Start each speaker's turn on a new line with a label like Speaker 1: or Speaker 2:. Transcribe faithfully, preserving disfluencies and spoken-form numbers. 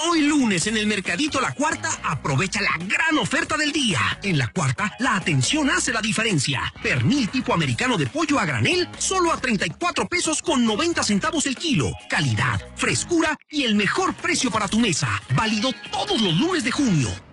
Speaker 1: Hoy lunes en el Mercadito La Cuarta, aprovecha la gran oferta del día. En La Cuarta, la atención hace la diferencia. Pernil tipo americano de pollo a granel, solo a treinta y cuatro pesos con noventa centavos el kilo. Calidad, frescura y el mejor precio para tu mesa. Válido todos los lunes de junio.